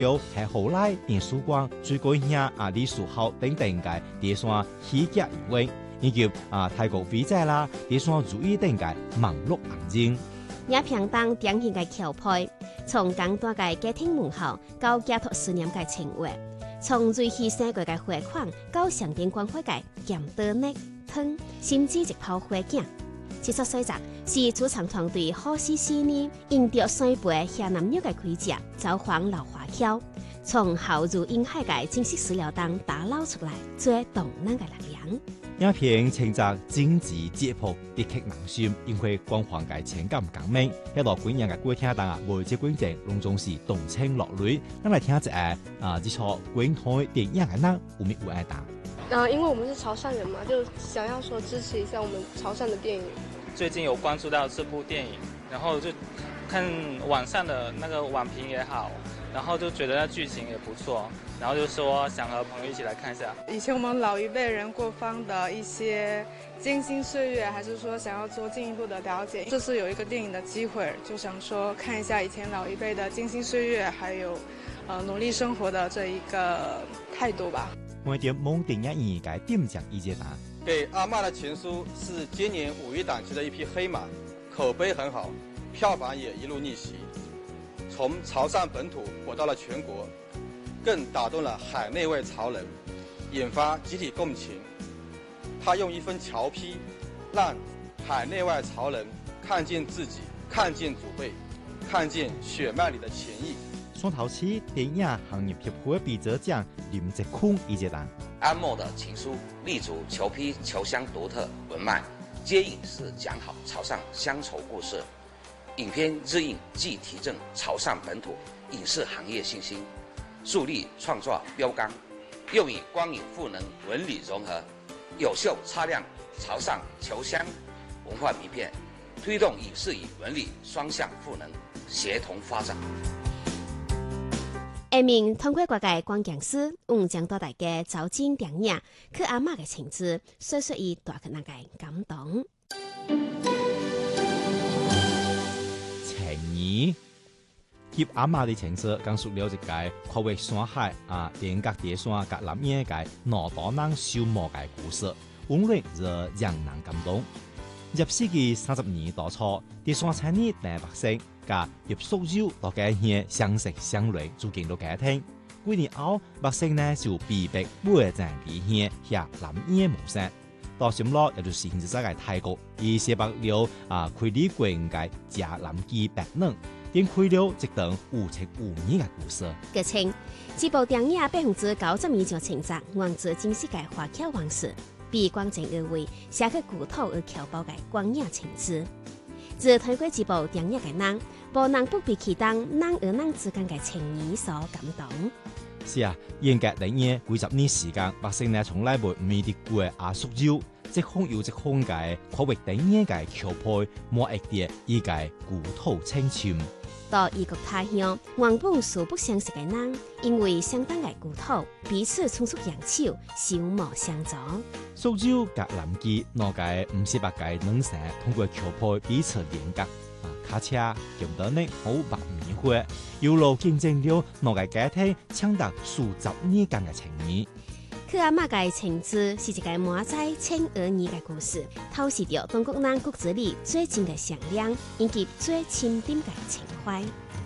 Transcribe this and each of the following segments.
有係後來電曙光最高兄李樹浩等等嘅碟山喜劇演員，以及泰國飛仔啦、碟山如意等嘅網絡紅人。 也平當典型嘅橋配，從簡單嘅家庭問候到寄託思念嘅情懷，從最犧牲嘅花款到上天關懷嘅鹹多肉湯，甚至一泡花鏡。其實細則是主創團隊好細細膩，因着栽培下男友嘅盔甲，造訪老華僑，從浩如煙海嘅正式史料當打撈出來最動人嘅力量。 影片稱讚政治節目的確人心，因為光環嘅情感革命，一路觀影嘅觀聽當每節觀眾攏總是動情落淚。咱來聽一下這出觀台電影嘅人有咩有愛答？ 因為我們是潮汕人嘛，就想要說支持一下我們潮汕的電影。 最近有關注到這部電影，然後就看網上的那個網評也好，然後就覺得劇情也不錯，然後就說想和朋友一起來看一下。 以前我們老一輩人過方的一些艱辛歲月，還是說想要做進一步的了解，這次有一個電影的機會，就想說看一下以前老一輩的艱辛歲月，還有努力生活的這一個態度吧。 我哋夢電影院嘅點獎意見答。 給阿嬤的情書是今年5一檔期的一匹黑馬，口碑很好，票房也一路逆襲，從潮汕本土火到了全國，更打動了海內外潮人，引發集體共情。他用一份僑批，讓海內外潮人看見自己，看見祖輩，看見血脈裏的情誼。 雙頭市電影行業協會比者獎林澤坤意見答。 安默的情書立足球批球鄉獨特文脈，接影視講好潮汕鄉愁故事。影片日映既提振潮汕本土影視行業信心，樹立創作標杆，又以光影賦能文理融合，有效擦亮潮汕球鄉文化名片，推動影視與文理雙向賦能，協同發展。 下面通過各界關鍵詞，將到大家走進電影，去阿嬤嘅情節，說說伊大個人嘅感動。 情誼，及阿嬤嘅情節，講述了一個跨越山海連隔碟山甲南野嘅老大人修磨嘅故事，溫暖而讓人感動。入世紀30年代初，碟山青年大百姓甲葉淑友大家兄相識相戀，組建咗家庭。幾年後，百姓呢就被迫背井離鄉下南野謀生。到心落，也就是現在嘅泰國，以寫白了開理國嘅假南基白嫩，點開了一段無情無義嘅故事。 據稱，這部電影90%就稱讚源自真實嘅華僑往事，比光正而為寫去古土而僑胞嘅光影情緻。自睇過這部電影嘅人，無能不被其當人與人之間嘅情誼所感動。 是啊，嚴格嚟講，幾十年時間，百姓呢從來冇面對過阿淑友，即空有即空嘅跨越電影嘅橋配，冇一啲依個故土青春。 到異國他鄉，原本素不相識嘅人，因為相當嘅故土，彼此匆促揚手，小無相助。 淑友甲南基兩個唔是白嘅兩省，通過橋配彼此連結。卡車見到呢好白米花，有路見證了兩個家庭長達數十年間嘅情誼。 去阿嬤嘅情節是一個滿載情兒意嘅故事，透視着中國人骨子裡最真嘅善良，以及最深沉嘅情懷。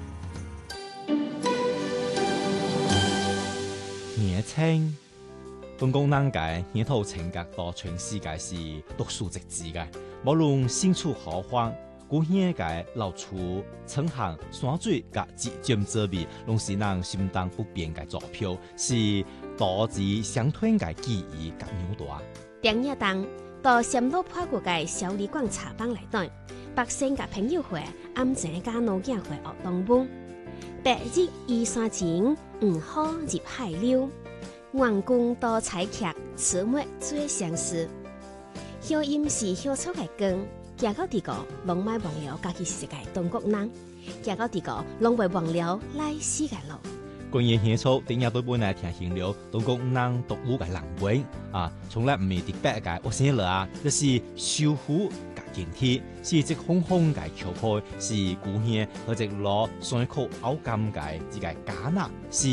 年青，中國人嘅呢套情格到全世界是獨樹一幟嘅，無論身處何方。古鄉嘅老厝、村巷、山水甲自然之美，攏是人心當不變嘅座標，是多子相傳嘅記憶甲紐帶。 電影中，到暹羅破過嘅小旅館茶坊內底，百姓甲朋友會暗井甲老囝會學當本。白日依山前，黃河入海流。員工到採劇，此末最相思。鄉音是鄉草嘅根。行到地個，攏莫忘了家己是一個中國人；行到地個，攏袂忘了來時嘅路。 官員獻粗，點解對本來聽行了，都講唔能獨舞嘅人本啊，從來唔係特別嘅我先了啊，就是修復嘅建設，是即空空嘅橋坡，是古縣或者攞上口拗金嘅這個假納是。